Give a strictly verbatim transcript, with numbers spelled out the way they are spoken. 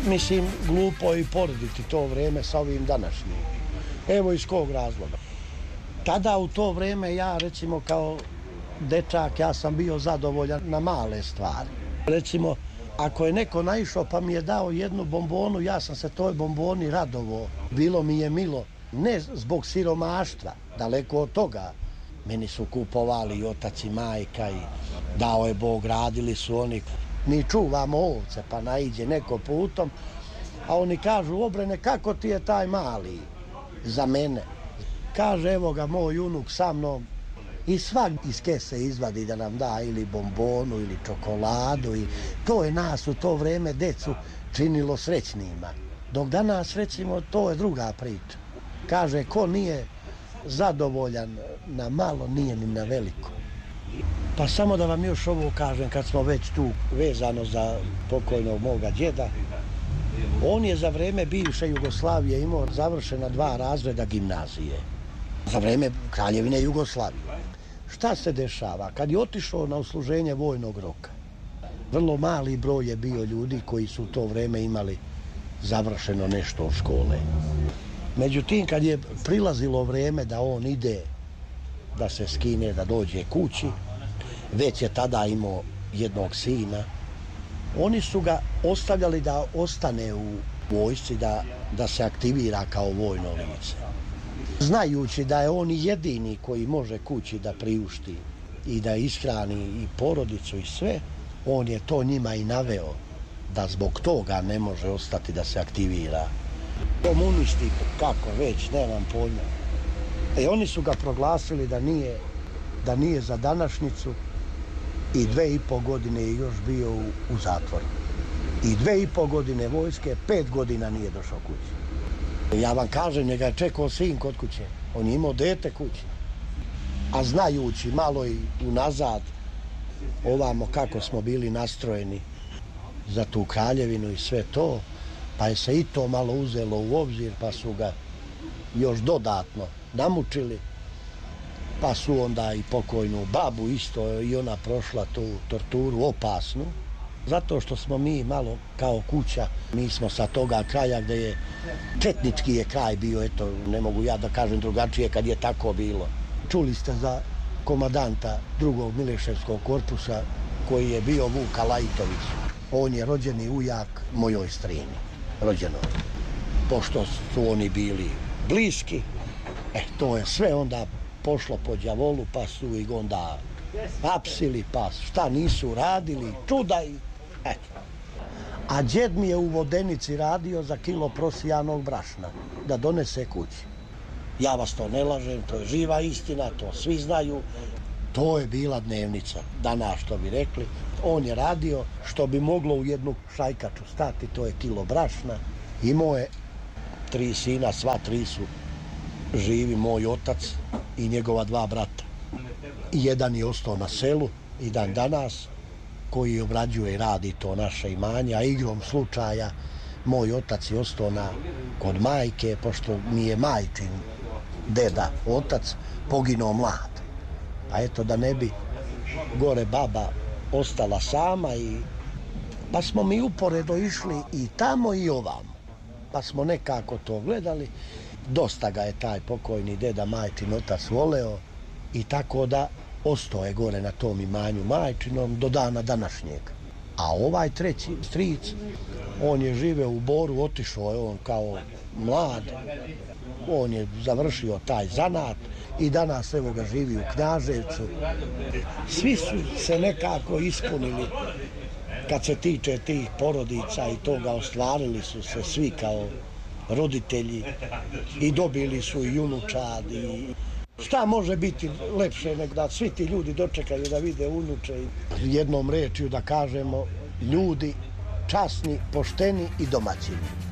Mislim, glupo je i porediti to vrijeme sa ovim današnjim. Evo iz kog razloga. Tada u to vrijeme ja, recimo, kao dečak, ja sam bio zadovoljan na male stvari. Recimo, ako je neko naišao pa mi je dao jednu bombonu, ja sam se toj bomboni radovao. Bilo mi je milo. Ne zbog siromaštva, daleko od toga. Meni su kupovali i otac i majka i dao je Bog, radili su oni. Mi čuvamo ovce, pa naiđe neko putom, a oni kažu, Obrene, kako ti je taj mali za mene? Kaže, evo ga moj unuk sa mnom, i svak iz kese izvadi da nam da ili bombonu ili čokoladu. I to je nas u to vrijeme decu činilo srećnima. Dok danas, recimo, to je druga priča. Kaže, ko nije zadovoljan na malo, nije ni na veliko. Pa samo da vam još ovo kažem, kad smo već tu vezano za pokojnog moga djeda, on je za vrijeme bivše Jugoslavije imao završena dva razreda gimnazije. Za vrijeme Kraljevine Jugoslavije. Šta se dešava? Kad je otišao na usluženje vojnog roka, vrlo mali broj je bio ljudi koji su u to vrijeme imali završeno nešto od škole. Međutim, kad je prilazilo vrijeme da on ide, da se skine, da dođe kući, već je tada imao jednog sina, oni su ga ostavljali da ostane u vojsci, da, da se aktivira kao vojno lice. Znajući da je on jedini koji može kući da priušti i da ishrani i porodicu i sve, on je to njima i naveo, da zbog toga ne može ostati da se aktivira. Komunisti, kako već, nemam pojma. E, oni su ga proglasili da nije, da nije za današnjicu i dve i po godine je još bio u, u zatvoru. I dve i po godine vojske, pet godina nije došao kući. Ja vam kažem, njega je čekao sin kod kuće. On je imao dete kući. A znajući malo i unazad ovamo kako smo bili nastrojeni za tu kraljevinu i sve to, pa je se i to malo uzelo u obzir, pa su ga još dodatno namučili, pa su onda i pokojnu babu isto i ona prošla tu torturu opasnu, zato što smo mi malo kao kuća, mi smo sa toga kraja gdje je četnički je kraj bio, eto, ne mogu ja da kažem drugačije kad je tako bilo. Čuli ste za komadanta drugog Mileševskog korpusa koji je bio Vuka Lajitović. On je rođeni ujak mojoj strini, rođeno. Pošto su oni bili bliski, e, to je sve onda pošlo po đavolu, pa su ih onda hapsili, pa šta nisu radili, čuda i eto. A džed mi je u Vodenici radio za kilo prosijanog brašna, da donese kući. Ja vas to ne lažem, to je živa istina, to svi znaju. To je bila dnevnica, danas što bi rekli. On je radio što bi moglo u jednu šajkaču stati, to je kilo brašna. Imao je tri sina, sva tri su živi, moj otac i njegova dva brata. I jedan je ostao na selu i dan danas, koji obrađuje i radi to naše imanje, a igrom slučaja moj otac je ostao na, kod majke, pošto mi je majčin deda, otac, poginuo mlad. Pa eto, da ne bi gore baba ostala sama, i pa smo mi uporedo išli i tamo i ovamo. Pa smo nekako to gledali. Dosta ga je taj pokojni deda, majčin otac, voleo i tako da ostao je gore na tom imanju majčinom do dana današnjeg. A ovaj treći stric, on je živeo u Boru, otišao je on kao mlad, on je završio taj zanat i danas evo ga živi u Knjaževcu. Svi su se nekako ispunili kad se tiče tih porodica i toga, ostvarili su se svi kao roditelji i dobili su i unučad. I šta može biti lepše nego da svi ti ljudi dočekaju da vide unuče. Jednom rečju da kažemo, ljudi časni, pošteni i domaćini.